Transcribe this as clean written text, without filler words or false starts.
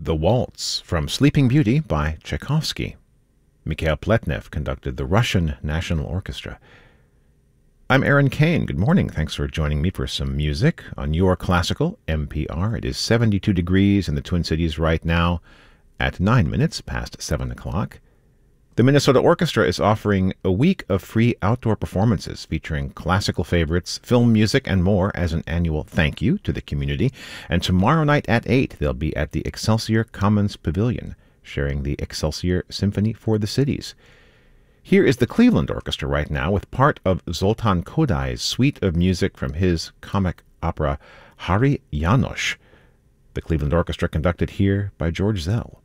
The Waltz from Sleeping Beauty by Tchaikovsky. Mikhail Pletnev conducted the Russian National Orchestra. I'm Aaron Kane. Good morning. Thanks for joining me for some music on Your Classical NPR. It is 72 degrees in the Twin Cities right now at 9 minutes past 7 o'clock. The Minnesota Orchestra is offering a week of free outdoor performances featuring classical favorites, film music, and more as an annual thank you to the community. And tomorrow night at 8, they'll be at the Excelsior Commons Pavilion, sharing the Excelsior Symphony for the Cities. Here is the Cleveland Orchestra right now with part of Zoltan Kodai's suite of music from his comic opera Hari Janos. The Cleveland Orchestra conducted here by George Zell.